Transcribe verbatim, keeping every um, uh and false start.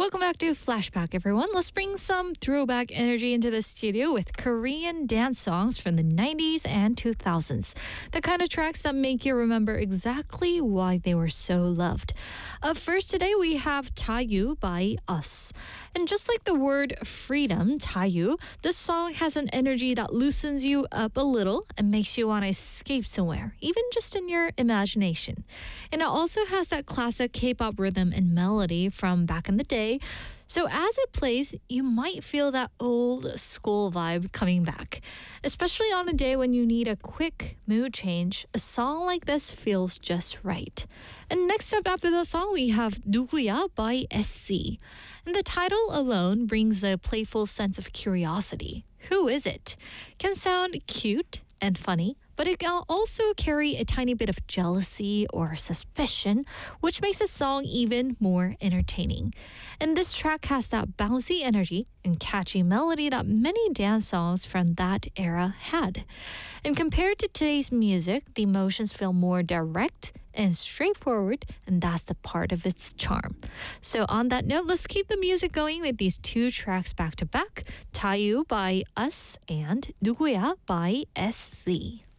Welcome back to Flashback, everyone. Let's bring some throwback energy into the studio with Korean dance songs from the nineties and two thousands. The kind of tracks that make you remember exactly why they were so loved. Up first today, we have Taeyu by Us. And just like the word freedom, Taeyu, this song has an energy that loosens you up a little and makes you want to escape somewhere, even just in your imagination. And it also has that classic K-pop rhythm and melody from back in the day. So as it plays, you might feel that old school vibe coming back. Especially on a day when you need a quick mood change, a song like this feels just right. And next up after the song, we have 누구야 by S C. And the title alone brings a playful sense of curiosity. Who is it? Can sound cute and funny, but it can also carry a tiny bit of jealousy or suspicion, which makes the song even more entertaining. And this track has that bouncy energy and catchy melody that many dance songs from that era had. And compared to today's music, the emotions feel more direct and straightforward, and that's the part of its charm. So on that note, let's keep the music going with these two tracks back to back, Taeyu by Us and 누구야 by S C.